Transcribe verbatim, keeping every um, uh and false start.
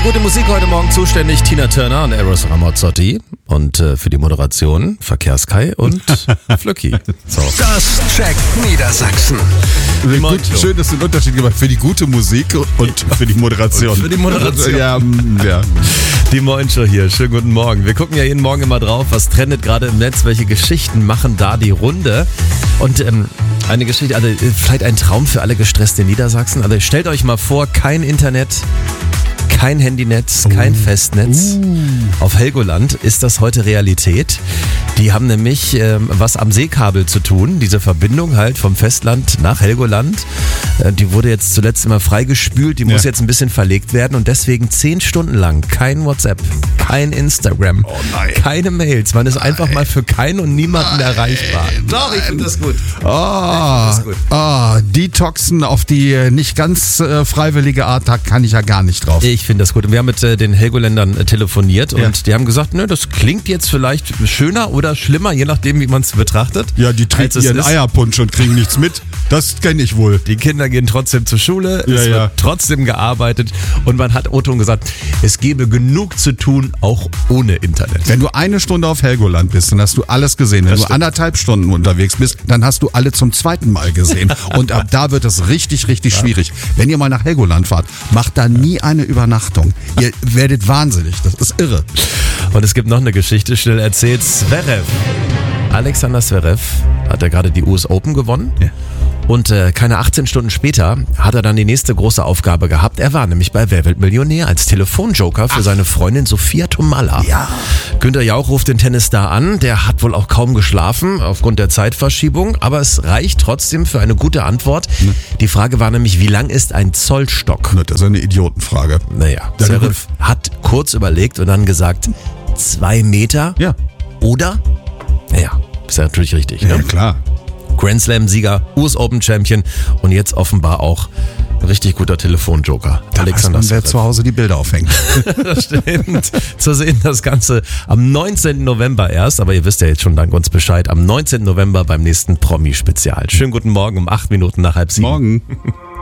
gute Musik heute Morgen zuständig Tina Turner und Eros Ramazzotti. Und äh, für die Moderation Verkehrskai und Flöcki. So. Das checkt Niedersachsen. Gut, schön, dass du einen Unterschied gemacht hast für die gute Musik und für die Moderation. Und für die Moderation. Ja, ja. Die Moin Show hier. Schönen guten Morgen. Wir gucken ja jeden Morgen immer drauf, was trendet gerade im Netz, welche Geschichten machen da die Runde. Und ähm, eine Geschichte, also vielleicht ein Traum für alle Gestressten in Niedersachsen. Also stellt euch mal vor, kein Internet, kein Handynetz, kein Festnetz. Uh. Auf Helgoland ist das heute Realität. Die haben nämlich ähm, was am Seekabel zu tun. Diese Verbindung halt vom Festland nach Helgoland. Äh, die wurde jetzt zuletzt immer freigespült. Die muss Ja. jetzt ein bisschen verlegt werden. Und deswegen zehn Stunden lang kein WhatsApp, kein Instagram, Oh nein. keine Mails. Man ist einfach mal für keinen und niemanden erreichbar. Doch, ich finde das gut. Oh, Ich find das gut. oh, Detoxen auf die nicht ganz äh, freiwillige Art, da kann ich ja gar nicht drauf. Ich finde das gut. Und wir haben mit äh, den Helgoländern äh, telefoniert Ja. und die haben gesagt, ne, das klingt jetzt vielleicht schöner oder schlimmer, je nachdem, wie man es betrachtet. Ja, die als trinken es ihren ist. Eierpunsch und kriegen nichts mit. Das kenne ich wohl. Die Kinder gehen trotzdem zur Schule, Ja, es wird ja. trotzdem gearbeitet und man hat Otto gesagt, es gäbe genug zu tun, auch ohne Internet. Wenn du eine Stunde auf Helgoland bist, dann hast du alles gesehen. Wenn Das du stimmt. anderthalb Stunden unterwegs bist, dann hast du alle zum zweiten Mal gesehen. Und ab da wird es richtig, richtig schwierig. Wenn ihr mal nach Helgoland fahrt, macht da nie eine Übernachtung. Ihr werdet wahnsinnig. Das ist irre. Und es gibt noch eine Geschichte, schnell erzählt. Zverev. Alexander Zverev hat ja gerade die U S Open gewonnen. Ja. Und äh, keine achtzehn Stunden später hat er dann die nächste große Aufgabe gehabt. Er war nämlich bei Wer wird Millionär als Telefonjoker für seine Freundin Sophia Tomalla. Ja. Günter Jauch ruft den Tennisstar an. Der hat wohl auch kaum geschlafen aufgrund der Zeitverschiebung. Aber es reicht trotzdem für eine gute Antwort. Die Frage war nämlich, wie lang ist ein Zollstock? Das ist eine Idiotenfrage. Naja, Ja, Zverev hat kurz überlegt und dann gesagt, zwei Meter Ja. oder? Naja, ist ja natürlich richtig. Ja, Ne? klar. Grand Slam-Sieger, U S Open Champion und jetzt offenbar auch ein richtig guter Telefonjoker. Da weiß man, wer Zverev. zu Hause die Bilder aufhängt. Das stimmt. Zu sehen das Ganze am neunzehnten November erst, aber ihr wisst ja jetzt schon dank uns Bescheid, am neunzehnten November beim nächsten Promi-Spezial. Schönen guten Morgen um acht Minuten nach halb sieben. Morgen.